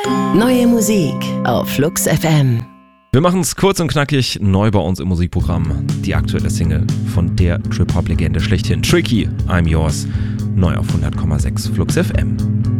Neue Musik auf Flux FM. Wir machen es kurz und knackig neu bei uns im Musikprogramm. Die aktuelle Single von der Trip-Hop-Legende schlechthin, Tricky, I'm Yours, neu auf 100,6 Flux FM.